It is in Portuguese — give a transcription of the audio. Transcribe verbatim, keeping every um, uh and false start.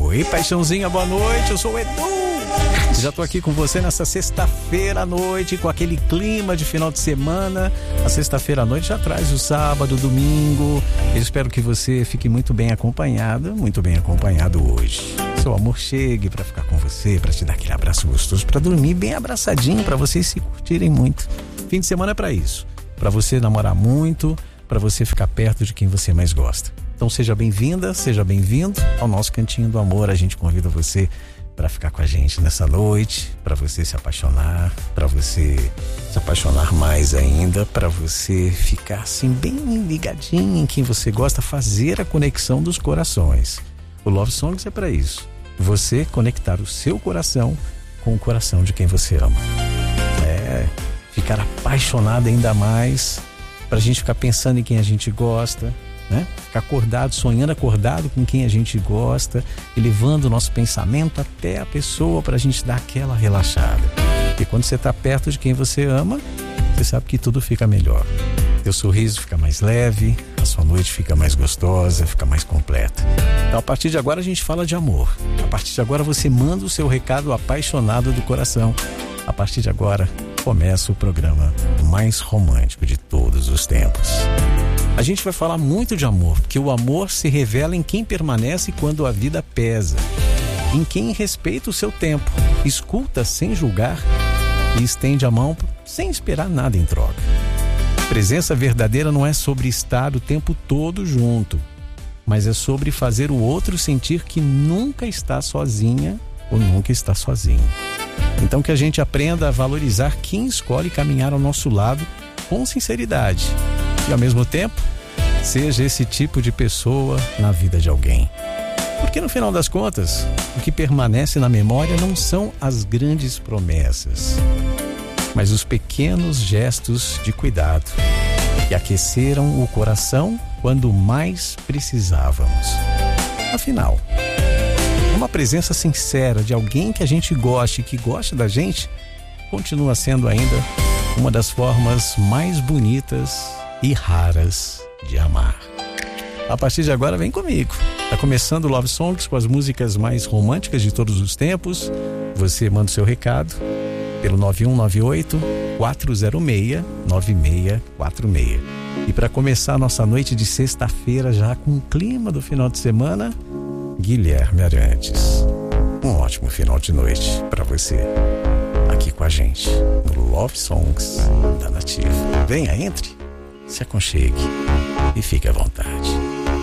Oi, paixãozinha, boa noite, eu sou o Edu. Já tô aqui com você nessa sexta-feira à noite, com aquele clima de final de semana. A sexta-feira à noite já traz o sábado, o domingo. Eu espero que você fique muito bem acompanhada, muito bem acompanhado hoje. Seu amor chegue para ficar com você, para te dar aquele abraço gostoso, para dormir bem abraçadinho, para vocês se curtirem muito. Fim de semana é para isso, para você namorar muito, para você ficar perto de quem você mais gosta. Então seja bem-vinda, seja bem-vindo ao nosso Cantinho do Amor. A gente convida você para ficar com a gente nessa noite, para você se apaixonar, para você se apaixonar mais ainda, para você ficar assim bem ligadinho em quem você gosta, fazer a conexão dos corações. O Love Songs é para isso. Você conectar o seu coração com o coração de quem você ama. É, ficar apaixonado ainda mais, pra gente ficar pensando em quem a gente gosta, né? Ficar acordado, sonhando acordado com quem a gente gosta, e levando o nosso pensamento até a pessoa pra gente dar aquela relaxada. E quando você tá perto de quem você ama, você sabe que tudo fica melhor. Teu sorriso fica mais leve, a sua noite fica mais gostosa, fica mais completa. Então, a partir de agora a gente fala de amor. A partir de agora você manda o seu recado apaixonado do coração. A partir de agora começa o programa mais romântico de todos os tempos. A gente vai falar muito de amor, porque o amor se revela em quem permanece quando a vida pesa, em quem respeita o seu tempo, escuta sem julgar e estende a mão sem esperar nada em troca. Presença verdadeira não é sobre estar o tempo todo junto, mas é sobre fazer o outro sentir que nunca está sozinha ou nunca está sozinho. Então que a gente aprenda a valorizar quem escolhe caminhar ao nosso lado com sinceridade e ao mesmo tempo seja esse tipo de pessoa na vida de alguém. Porque no final das contas, o que permanece na memória não são as grandes promessas, mas os pequenos gestos de cuidado que aqueceram o coração quando mais precisávamos. Afinal, uma presença sincera de alguém que a gente goste e que gosta da gente continua sendo ainda uma das formas mais bonitas e raras de amar. A partir de agora, vem comigo. Tá começando o Love Songs com as músicas mais românticas de todos os tempos. Você manda o seu recado pelo nove um nove oito, quatro zero seis, nove seis quatro seis. E para começar a nossa noite de sexta-feira, já com o clima do final de semana, Guilherme Arantes. Um ótimo final de noite para você, aqui com a gente no Love Songs da Nativa. Venha, entre, se aconchegue e fique à vontade.